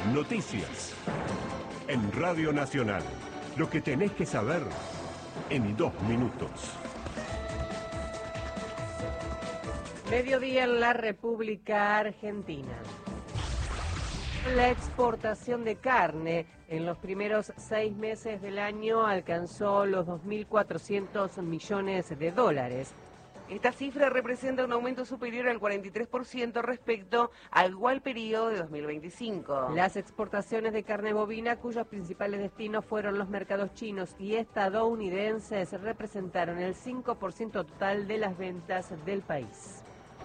Noticias. En Radio Nacional. Lo que tenés que saber en 2 minutos. Mediodía en la República Argentina. La exportación de carne en los primeros 6 meses del año alcanzó los 2.400 millones de dólares. Esta cifra representa un aumento superior al 43% respecto al igual periodo de 2025. Las exportaciones de carne bovina, cuyos principales destinos fueron los mercados chinos y estadounidenses, representaron el 5% total de las ventas del país.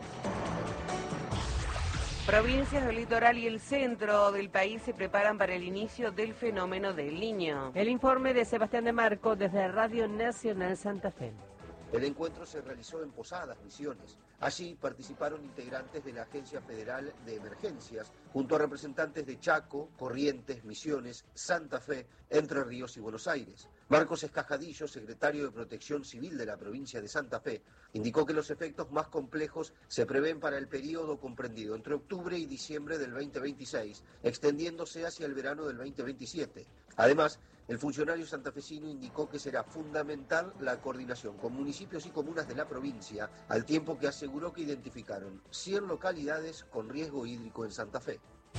Provincias del litoral y el centro del país se preparan para el inicio del fenómeno del Niño. El informe de Sebastián de Marco desde Radio Nacional Santa Fe. El encuentro se realizó en Posadas, Misiones. Allí participaron integrantes de la Agencia Federal de Emergencias, junto a representantes de Chaco, Corrientes, Misiones, Santa Fe, Entre Ríos y Buenos Aires. Marcos Escajadillo, secretario de Protección Civil de la provincia de Santa Fe, indicó que los efectos más complejos se prevén para el periodo comprendido entre octubre y diciembre del 2026, extendiéndose hacia el verano del 2027. Además, el funcionario santafesino indicó que será fundamental la coordinación con municipios y comunas de la provincia, al tiempo que aseguró que identificaron 100 localidades con riesgo hídrico en Santa Fe.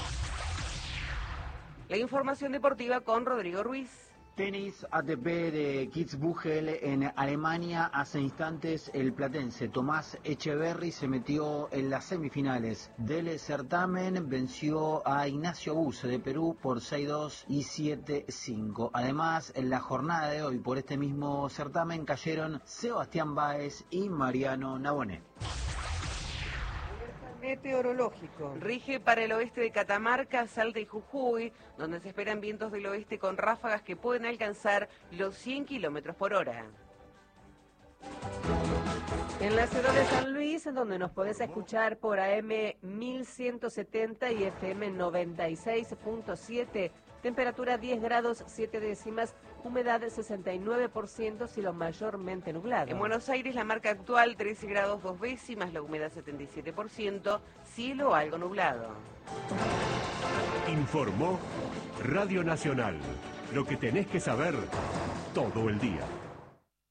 La información deportiva con Rodrigo Ruiz. Tenis ATP de Kitzbühel en Alemania. Hace instantes el platense Tomás Echeverry se metió en las semifinales del certamen, venció a Ignacio Buse de Perú por 6-2 y 7-5. Además, en la jornada de hoy por este mismo certamen cayeron Sebastián Báez y Mariano Nabonné. Meteorológico. Rige para el oeste de Catamarca, Salta y Jujuy, donde se esperan vientos del oeste con ráfagas que pueden alcanzar los 100 kilómetros por hora. En la ciudad de San Luis, donde nos podés escuchar por AM 1170 y FM 96.7, temperatura 10 grados 7 décimas, humedad 69%, cielo mayormente nublado. En Buenos Aires la marca actual 13 grados 2 décimas, la humedad 77%, cielo algo nublado. Informó Radio Nacional. Lo que tenés que saber todo el día.